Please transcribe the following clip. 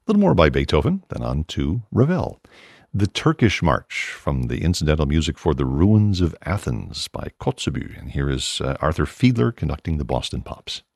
little more by Beethoven, then on to Ravel. The Turkish March from the incidental music for The Ruins of Athens by Kotzebue. And here is Arthur Fiedler conducting the Boston Pops.